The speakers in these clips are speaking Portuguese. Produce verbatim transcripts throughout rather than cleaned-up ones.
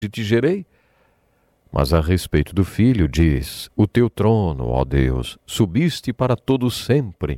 te gerei? Mas a respeito do Filho diz: o teu trono, ó Deus, subiste para todo sempre.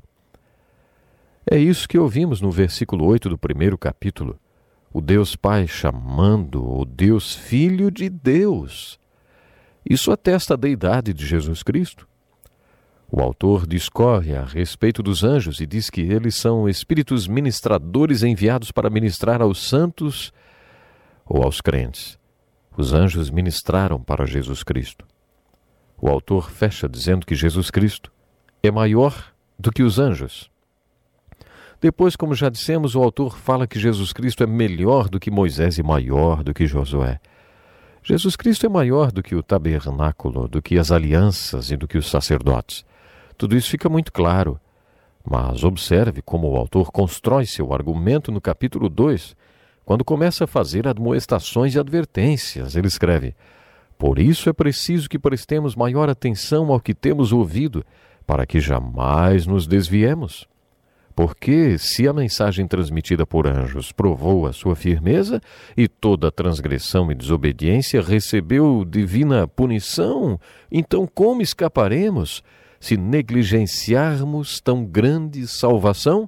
É isso que ouvimos no versículo oito do primeiro capítulo. O Deus Pai chamando o Deus Filho de Deus. Isso atesta a deidade de Jesus Cristo. O autor discorre a respeito dos anjos e diz que eles são espíritos ministradores enviados para ministrar aos santos ou aos crentes. Os anjos ministraram para Jesus Cristo. O autor fecha dizendo que Jesus Cristo é maior do que os anjos. Depois, como já dissemos, o autor fala que Jesus Cristo é melhor do que Moisés e maior do que Josué. Jesus Cristo é maior do que o tabernáculo, do que as alianças e do que os sacerdotes. Tudo isso fica muito claro. Mas observe como o autor constrói seu argumento no capítulo dois, quando começa a fazer admoestações e advertências. Ele escreve: por isso é preciso que prestemos maior atenção ao que temos ouvido, para que jamais nos desviemos. Porque, se a mensagem transmitida por anjos provou a sua firmeza, e toda transgressão e desobediência recebeu divina punição, então como escaparemos se negligenciarmos tão grande salvação?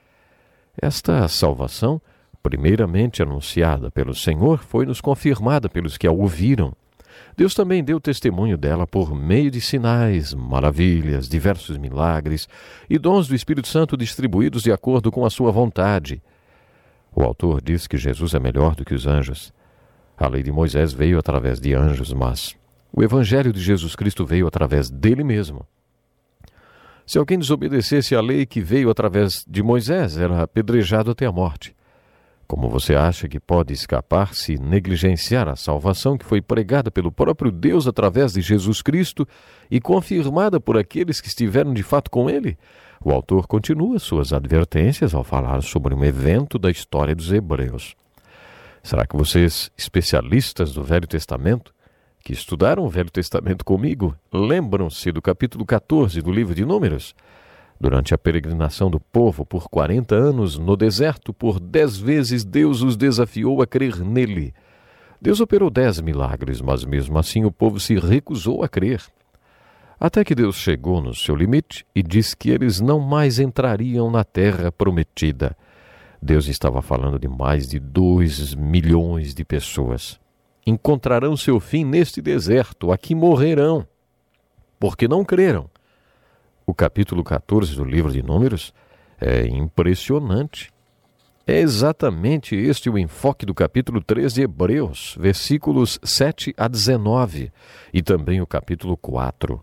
Esta salvação, primeiramente anunciada pelo Senhor, foi-nos confirmada pelos que a ouviram. Deus também deu testemunho dela por meio de sinais, maravilhas, diversos milagres e dons do Espírito Santo distribuídos de acordo com a sua vontade. O autor diz que Jesus é melhor do que os anjos. A lei de Moisés veio através de anjos, mas o Evangelho de Jesus Cristo veio através dele mesmo. Se alguém desobedecesse à lei que veio através de Moisés, era apedrejado até a morte. Como você acha que pode escapar se negligenciar a salvação que foi pregada pelo próprio Deus através de Jesus Cristo e confirmada por aqueles que estiveram de fato com ele? O autor continua suas advertências ao falar sobre um evento da história dos hebreus. Será que vocês, especialistas do Velho Testamento, que estudaram o Velho Testamento comigo, lembram-se do capítulo quatorze do livro de Números? Durante a peregrinação do povo por quarenta anos no deserto, por dez vezes Deus os desafiou a crer nele. Deus operou dez milagres, mas mesmo assim o povo se recusou a crer. Até que Deus chegou no seu limite e disse que eles não mais entrariam na terra prometida. Deus estava falando de mais de dois milhões de pessoas. Encontrarão seu fim neste deserto, aqui morrerão, porque não creram. O capítulo quatorze do livro de Números é impressionante. É exatamente este o enfoque do capítulo três de Hebreus, versículos sete a dezenove, e também o capítulo quatro.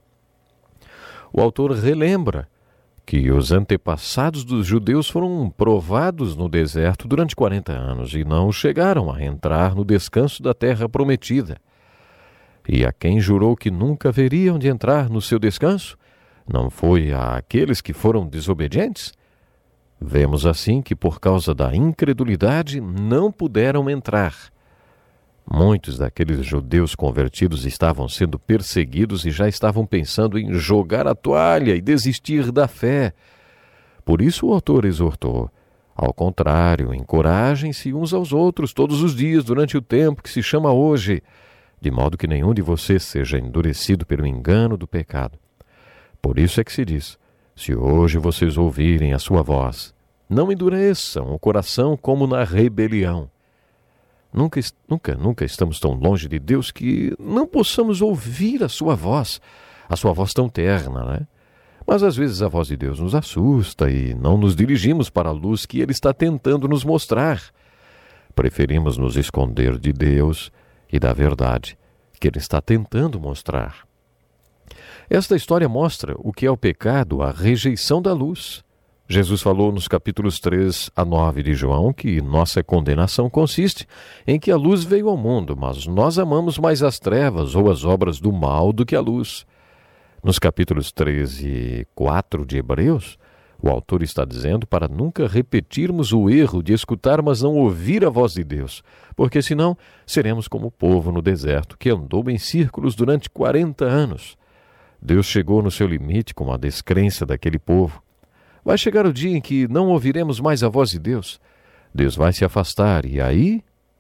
O autor relembra que os antepassados dos judeus foram provados no deserto durante quarenta anos e não chegaram a entrar no descanso da terra prometida. E a quem jurou que nunca haveriam de entrar no seu descanso? Não foi a aqueles que foram desobedientes? Vemos assim que por causa da incredulidade não puderam entrar. Muitos daqueles judeus convertidos estavam sendo perseguidos e já estavam pensando em jogar a toalha e desistir da fé. Por isso o autor exortou: ao contrário, encorajem-se uns aos outros todos os dias durante o tempo que se chama hoje, de modo que nenhum de vocês seja endurecido pelo engano do pecado. Por isso é que se diz: se hoje vocês ouvirem a sua voz, não endureçam o coração como na rebelião. Nunca, nunca, nunca estamos tão longe de Deus que não possamos ouvir a sua voz, a sua voz tão terna, né? Mas às vezes a voz de Deus nos assusta e não nos dirigimos para a luz que Ele está tentando nos mostrar. Preferimos nos esconder de Deus e da verdade que Ele está tentando mostrar. Esta história mostra o que é o pecado, a rejeição da luz. Jesus falou nos capítulos três a nove de João que nossa condenação consiste em que a luz veio ao mundo, mas nós amamos mais as trevas ou as obras do mal do que a luz. Nos capítulos três e quatro de Hebreus, o autor está dizendo para nunca repetirmos o erro de escutar, mas não ouvir a voz de Deus, porque senão seremos como o povo no deserto que andou em círculos durante quarenta anos. Deus chegou no seu limite com a descrença daquele povo. Vai chegar o dia em que não ouviremos mais a voz de Deus. Deus vai se afastar e aí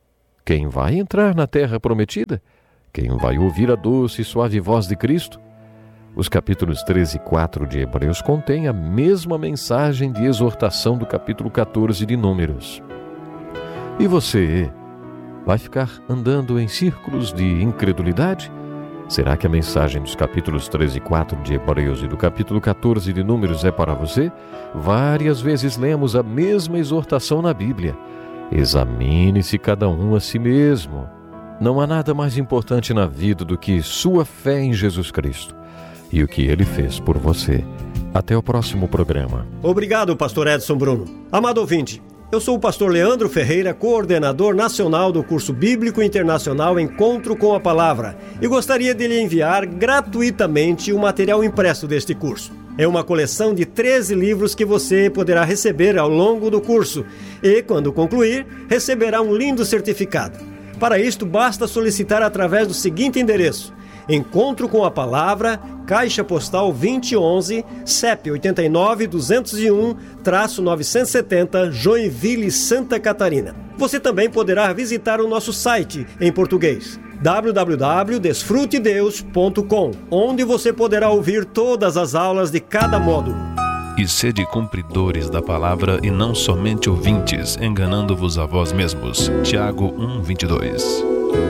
Quem vai entrar na terra prometida? Quem vai ouvir a doce e suave voz de Cristo? Os capítulos treze e quatro de Hebreus contêm a mesma mensagem de exortação do capítulo quatorze de Números. E você vai ficar andando em círculos de incredulidade? Será que a mensagem dos capítulos treze e quatro de Hebreus e do capítulo quatorze de Números é para você? Várias vezes lemos a mesma exortação na Bíblia. Examine-se cada um a si mesmo. Não há nada mais importante na vida do que sua fé em Jesus Cristo e o que Ele fez por você. Até o próximo programa. Obrigado, pastor Edson Bruno. Amado ouvinte, eu sou o pastor Leandro Ferreira, coordenador nacional do curso bíblico internacional Encontro com a Palavra, e gostaria de lhe enviar gratuitamente o material impresso deste curso. É uma coleção de treze livros que você poderá receber ao longo do curso e, quando concluir, receberá um lindo certificado. Para isto, basta solicitar através do seguinte endereço: Encontro com a Palavra, Caixa Postal vinte e onze, C E P oito nove, dois zero um, novecentos e setenta, Joinville, Santa Catarina. Você também poderá visitar o nosso site em português, w w w ponto desfrute deus ponto com, onde você poderá ouvir todas as aulas de cada módulo. E sede cumpridores da palavra e não somente ouvintes, enganando-vos a vós mesmos. Tiago um, vinte e dois.